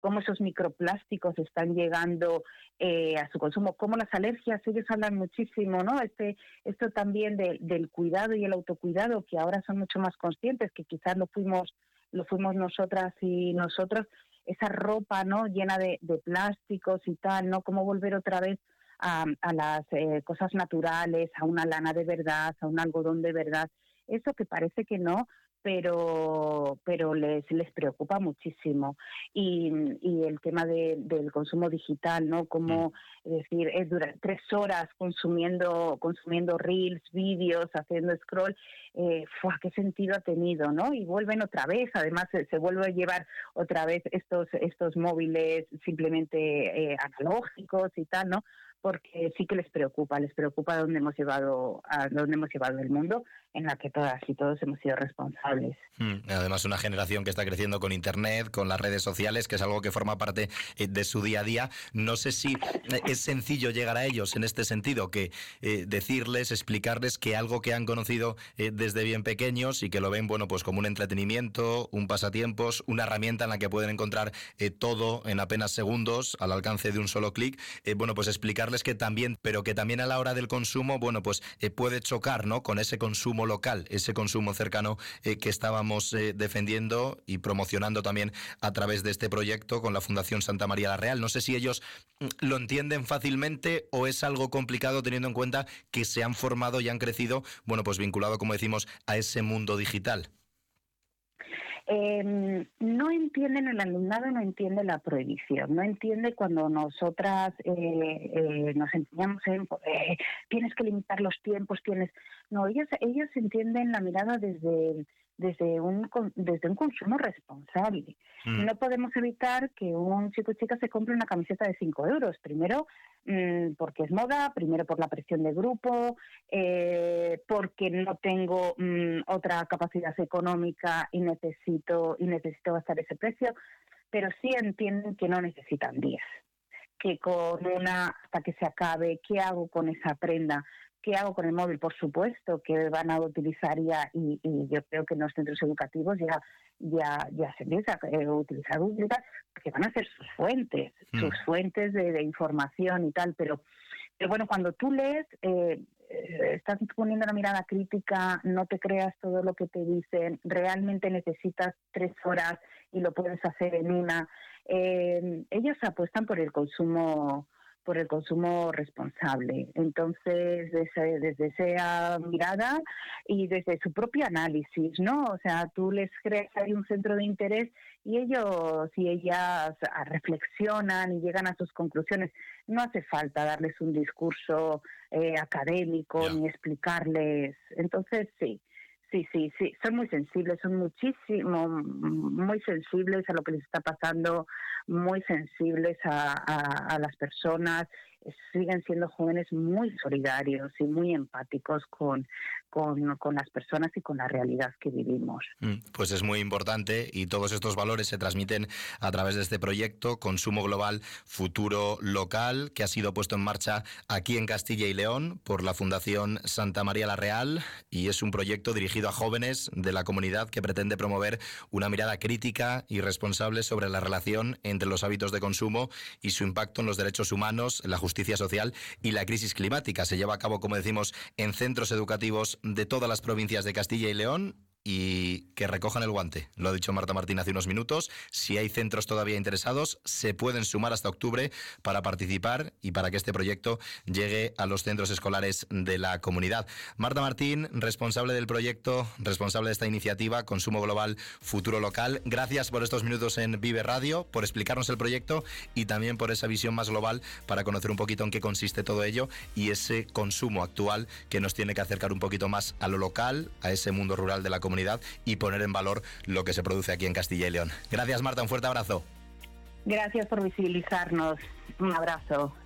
cómo esos microplásticos están llegando a su consumo, cómo las alergias, ellos hablan muchísimo, ¿no? Esto también del cuidado y el autocuidado, que ahora son mucho más conscientes, que quizás lo fuimos nosotras y nosotros, esa ropa, ¿no?, llena de plásticos y tal, ¿no? Cómo volver otra vez a las cosas naturales, a una lana de verdad, a un algodón de verdad. Eso que parece que no, pero les preocupa muchísimo. Y el tema del consumo digital, ¿no? Como decir, durante 3 horas consumiendo reels, vídeos, haciendo scroll, ¿qué sentido ha tenido, no? Y vuelven otra vez, además se vuelve a llevar otra vez estos móviles simplemente analógicos y tal, ¿no? Porque sí que les preocupa dónde hemos llevado el mundo, en la que todas y todos hemos sido responsables. Además, una generación que está creciendo con Internet, con las redes sociales, que es algo que forma parte de su día a día. No sé si es sencillo llegar a ellos en este sentido, que decirles, explicarles que algo que han conocido desde bien pequeños y que lo ven, bueno, pues como un entretenimiento, un pasatiempos, una herramienta en la que pueden encontrar todo en apenas segundos, al alcance de un solo clic, bueno, pues explicarles que también, pero que también a la hora del consumo, bueno, pues puede chocar, ¿no?, con ese consumo local, ese consumo cercano que estábamos defendiendo y promocionando también a través de este proyecto con la Fundación Santa María la Real. No sé si ellos lo entienden fácilmente o es algo complicado teniendo en cuenta que se han formado y han crecido, bueno, pues vinculado, como decimos, a ese mundo digital. No entienden, el alumnado no entiende la prohibición, no entiende cuando nosotras nos enseñamos en tienes que limitar los tiempos, no, ellos entienden la mirada desde un consumo responsable. No podemos evitar que un chico o chica se compre una camiseta de 5 euros, primero porque es moda, primero por la presión de grupo, porque no tengo otra capacidad económica y necesito gastar ese precio, pero sí entienden que no necesitan 10, que con una hasta que se acabe, ¿qué hago con esa prenda? ¿Qué hago con el móvil? Por supuesto que van a utilizar ya, y yo creo que en los centros educativos ya se empieza a utilizar, porque van a ser sus fuentes de información y tal, pero bueno, cuando tú lees, estás poniendo una mirada crítica, no te creas todo lo que te dicen, realmente necesitas 3 horas y lo puedes hacer en una. Ellos apuestan por el consumo responsable. Entonces, desde esa mirada y desde su propio análisis, ¿no? O sea, tú les creas ahí un centro de interés y ellos y ellas reflexionan y llegan a sus conclusiones. No hace falta darles un discurso académico ni explicarles. Entonces, sí, son muy sensibles, muy sensibles a lo que les está pasando, muy sensibles a las personas, siguen siendo jóvenes muy solidarios y muy empáticos con las personas y con la realidad que vivimos. Pues es muy importante y todos estos valores se transmiten a través de este proyecto Consumo Global, Futuro Local, que ha sido puesto en marcha aquí en Castilla y León por la Fundación Santa María la Real, y es un proyecto dirigido a jóvenes de la comunidad que pretende promover una mirada crítica y responsable sobre la relación entre los hábitos de consumo y su impacto en los derechos humanos, la justicia social y la crisis climática. Se lleva a cabo, como decimos, en centros educativos de todas las provincias de Castilla y León, y que recojan el guante. Lo ha dicho Marta Martín hace unos minutos. Si hay centros todavía interesados, se pueden sumar hasta octubre para participar y para que este proyecto llegue a los centros escolares de la comunidad. Marta Martín, responsable del proyecto, responsable de esta iniciativa Consumo Global, Futuro Local. Gracias por estos minutos en Vive Radio, por explicarnos el proyecto y también por esa visión más global para conocer un poquito en qué consiste todo ello y ese consumo actual que nos tiene que acercar un poquito más a lo local, a ese mundo rural de la comunidad y poner en valor lo que se produce aquí en Castilla y León. Gracias, Marta, un fuerte abrazo. Gracias por visibilizarnos. Un abrazo.